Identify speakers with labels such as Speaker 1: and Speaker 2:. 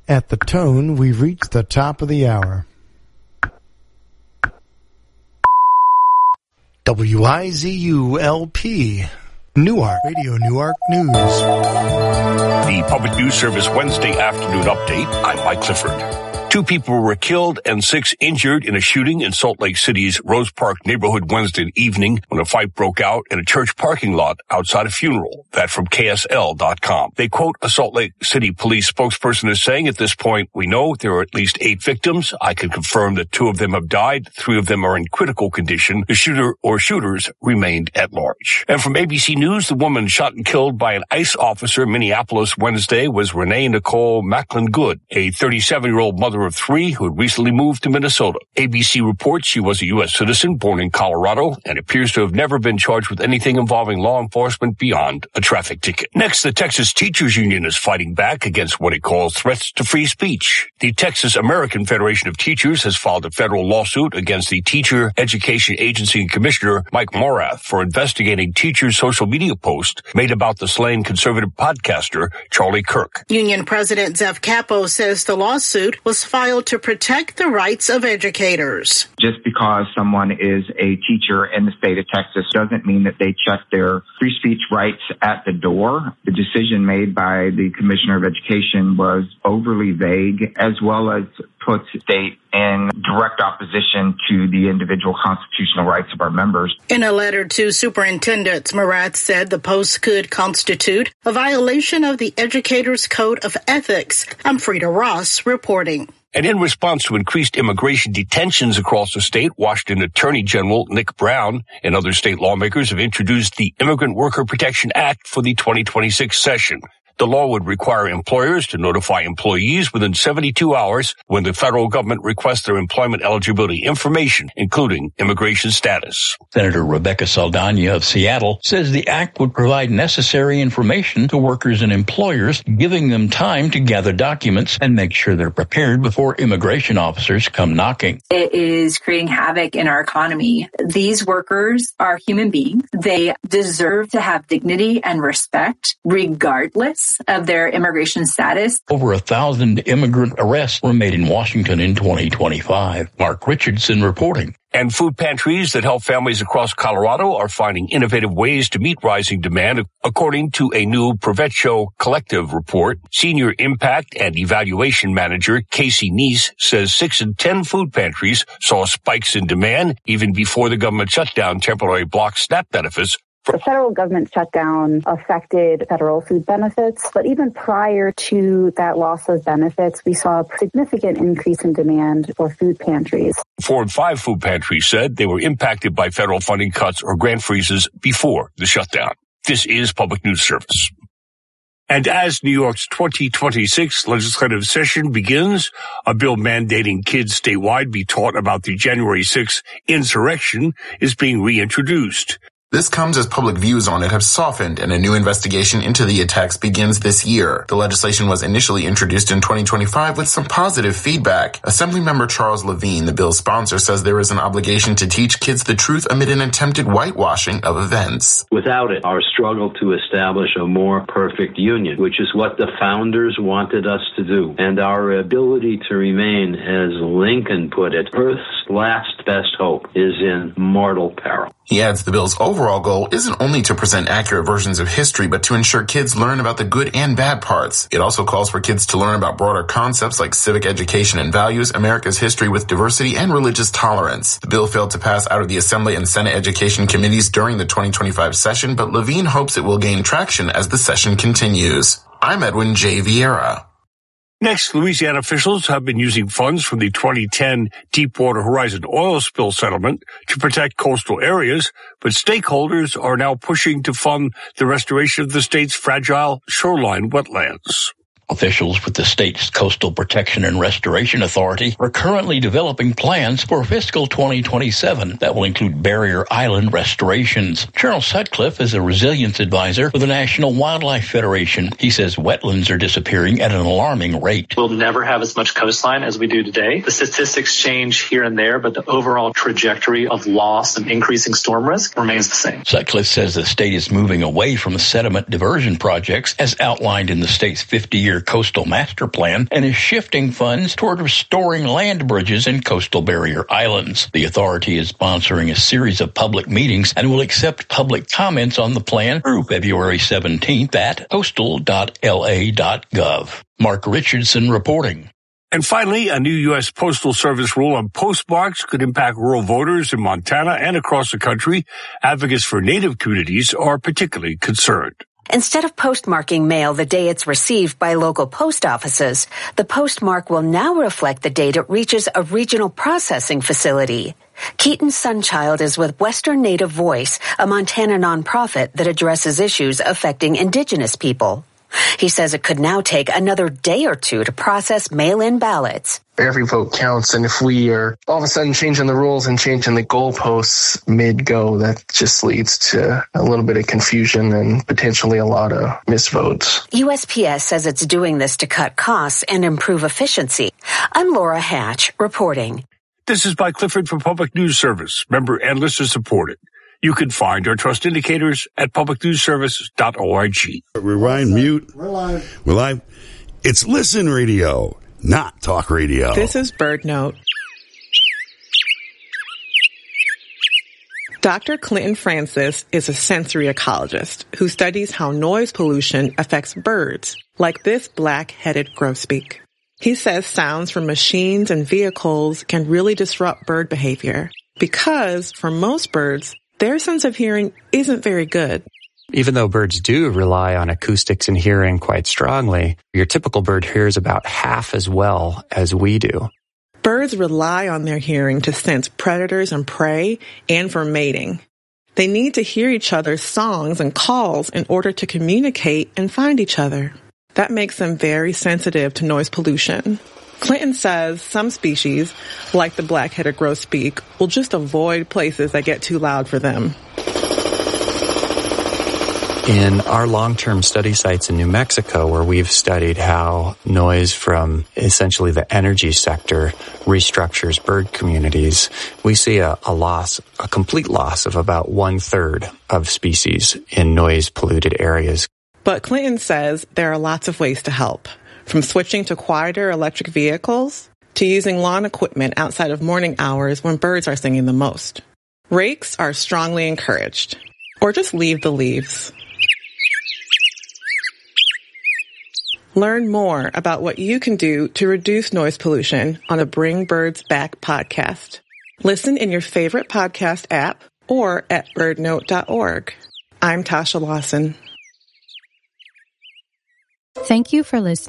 Speaker 1: At the tone, we've reached the top of the hour. WIZU-LP, Newark, Radio Newark News.
Speaker 2: The Public News Service Wednesday afternoon update. I'm Mike Clifford. 2 people were killed and 6 injured in a shooting in Salt Lake City's Rose Park neighborhood Wednesday evening when a fight broke out in a church parking lot outside a funeral. That from KSL.com. They quote a Salt Lake City police spokesperson as saying, at this point, we know there are at least 8 victims. I can confirm that 2 of them have died. 3 of them are in critical condition. The shooter or shooters remained at large. And from ABC News, the woman shot and killed by an ICE officer in Minneapolis Wednesday was Renee Nicole Macklin Good, a 37-year-old mother of 3 who had recently moved to Minnesota. ABC reports she was a U.S. citizen born in Colorado and appears to have never been charged with anything involving law enforcement beyond a traffic ticket. Next, the Texas Teachers Union is fighting back against what it calls threats to free speech. The Texas American Federation of Teachers has filed a federal lawsuit against the Teacher Education Agency and Commissioner Mike Morath for investigating teachers' social media posts made about the slain conservative podcaster Charlie Kirk.
Speaker 3: Union President Zev Capo says the lawsuit was filed to protect the rights of educators.
Speaker 4: Just because someone is a teacher in the state of Texas doesn't mean that they check their free speech rights at the door. The decision made by the Commissioner of Education was overly vague, as well as puts the state in direct opposition to the individual constitutional rights of our members.
Speaker 3: In a letter to superintendents, Morath said the post could constitute a violation of the Educators' Code of Ethics. I'm Frida Ross reporting.
Speaker 2: And in response to increased immigration detentions across the state, Washington Attorney General Nick Brown and other state lawmakers have introduced the Immigrant Worker Protection Act for the 2026 session. The law would require employers to notify employees within 72 hours when the federal government requests their employment eligibility information, including immigration status.
Speaker 5: Senator Rebecca Saldana of Seattle says the act would provide necessary information to workers and employers, giving them time to gather documents and make sure they're prepared before immigration officers come knocking.
Speaker 6: It is creating havoc in our economy. These workers are human beings. They deserve to have dignity and respect regardless of their immigration status.
Speaker 5: Over 1,000 immigrant arrests were made in Washington in 2025. Mark Richardson reporting.
Speaker 2: And food pantries that help families across Colorado are finding innovative ways to meet rising demand, according to a new Provecho Collective report. Senior Impact and Evaluation Manager Casey Neese says 6 in 10 food pantries saw spikes in demand even before the government shutdown temporarily blocked SNAP benefits.
Speaker 7: The federal government shutdown affected federal food benefits, but even prior to that loss of benefits, we saw a significant increase in demand for food pantries.
Speaker 2: 4 and 5 food pantries said they were impacted by federal funding cuts or grant freezes before the shutdown. This is Public News Service. And as New York's 2026 legislative session begins, a bill mandating kids statewide be taught about the January 6th insurrection is being reintroduced.
Speaker 8: This comes as public views on it have softened and a new investigation into the attacks begins this year. The legislation was initially introduced in 2025 with some positive feedback. Assemblymember Charles Levine, the bill's sponsor, says there is an obligation to teach kids the truth amid an attempted whitewashing of events.
Speaker 9: Without it, our struggle to establish a more perfect union, which is what the founders wanted us to do, and our ability to remain, as Lincoln put it, Earth's last best hope, is in mortal peril.
Speaker 8: He adds the bill's overall goal isn't only to present accurate versions of history, but to ensure kids learn about the good and bad parts. It also calls for kids to learn about broader concepts like civic education and values, America's history with diversity, and religious tolerance. The bill failed to pass out of the Assembly and Senate Education Committees during the 2025 session, but Levine hopes it will gain traction as the session continues. I'm Edwin J. Vieira.
Speaker 2: Next, Louisiana officials have been using funds from the 2010 Deepwater Horizon oil spill settlement to protect coastal areas, but stakeholders are now pushing to fund the restoration of the state's fragile shoreline wetlands.
Speaker 5: Officials with the state's Coastal Protection and Restoration Authority are currently developing plans for fiscal 2027 that will include barrier island restorations. Charles Sutcliffe is a resilience advisor for the National Wildlife Federation. He says wetlands are disappearing at an alarming rate.
Speaker 10: We'll never have as much coastline as we do today. The statistics change here and there, but the overall trajectory of loss and increasing storm risk remains the same.
Speaker 5: Sutcliffe says the state is moving away from sediment diversion projects as outlined in the state's 50-year 10-year coastal master plan and is shifting funds toward restoring land bridges in coastal barrier islands. The authority is sponsoring a series of public meetings and will accept public comments on the plan through February 17th at coastal.la.gov. Mark Richardson reporting.
Speaker 2: And finally, a new U.S. Postal Service rule on postmarks could impact rural voters in Montana and across the country. Advocates for Native communities are particularly concerned.
Speaker 11: Instead of postmarking mail the day it's received by local post offices, the postmark will now reflect the date it reaches a regional processing facility. Keaton Sunchild is with Western Native Voice, a Montana nonprofit that addresses issues affecting Indigenous people. He says it could now take another day or two to process mail-in ballots.
Speaker 12: Every vote counts, and if we are all of a sudden changing the rules and changing the goalposts mid-go, that just leads to a little bit of confusion and potentially a lot of misvotes.
Speaker 11: USPS says it's doing this to cut costs and improve efficiency. I'm Laura Hatch, reporting.
Speaker 2: This is Mike Clifford for Public News Service. Member and listener supported. You can find our trust indicators at publicnewsservice.org.
Speaker 13: Rewind, mute. We're live. It's Listen Radio, not Talk Radio.
Speaker 14: This is Bird Note. Dr. Clinton Francis is a sensory ecologist who studies how noise pollution affects birds, like this black-headed grosbeak. He says sounds from machines and vehicles can really disrupt bird behavior because, for most birds, their sense of hearing isn't very good.
Speaker 15: Even though birds do rely on acoustics and hearing quite strongly, your typical bird hears about half as well as we do.
Speaker 14: Birds rely on their hearing to sense predators and prey and for mating. They need to hear each other's songs and calls in order to communicate and find each other. That makes them very sensitive to noise pollution. Clinton says some species, like the black-headed grosbeak, will just avoid places that get too loud for them.
Speaker 15: In our long-term study sites in New Mexico, where we've studied how noise from essentially the energy sector restructures bird communities, we see a complete loss of about 1/3 of species in noise-polluted areas.
Speaker 14: But Clinton says there are lots of ways to help. From switching to quieter electric vehicles, to using lawn equipment outside of morning hours when birds are singing the most. Rakes are strongly encouraged. Or just leave the leaves. Learn more about what you can do to reduce noise pollution on the Bring Birds Back podcast. Listen in your favorite podcast app or at birdnote.org. I'm Tasha Lawson.
Speaker 16: Thank you for listening.